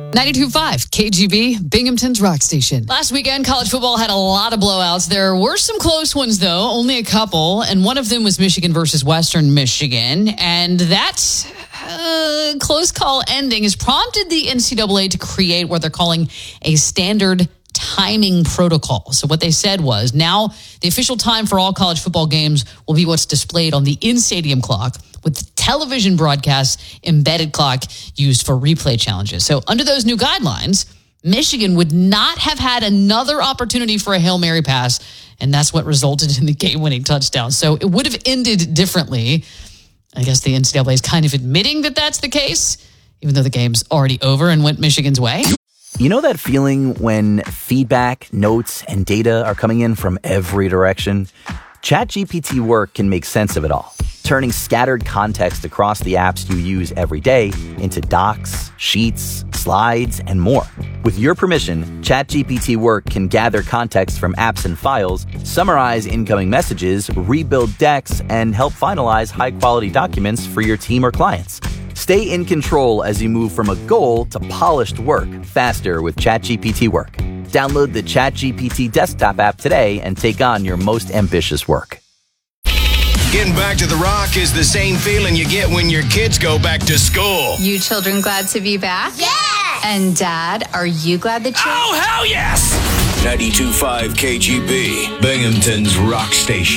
92.5 KGB, Binghamton's rock station. Last weekend, college football had a lot of blowouts. There were some close ones, though, only a couple. And one of them was Michigan versus Western Michigan. And that close call ending has prompted the NCAA to create what they're calling a standard timing protocol. So what they said was, now the official time for all college football games will be what's displayed on the in-stadium clock, with the television broadcast embedded clock used for replay challenges. So under those new guidelines, Michigan would not have had another opportunity for a Hail Mary pass, and that's what resulted in the game-winning touchdown. So it would have ended differently. I guess the NCAA is kind of admitting that that's the case, even though the game's already over and went Michigan's way. You know that feeling when feedback, notes, and data are coming in from every direction? ChatGPT Work can make sense of it all, turning scattered context across the apps you use every day into docs, sheets, slides, and more. With your permission, ChatGPT Work can gather context from apps and files, summarize incoming messages, rebuild decks, and help finalize high-quality documents for your team or clients. Stay in control as you move from a goal to polished work faster with ChatGPT Work. Download the ChatGPT desktop app today and take on your most ambitious work. Getting back to the Rock is the same feeling you get when your kids go back to school. You children glad to be back? Yes! And Dad, are you glad that you... Oh, hell yes! 92.5 KGB, Binghamton's rock station.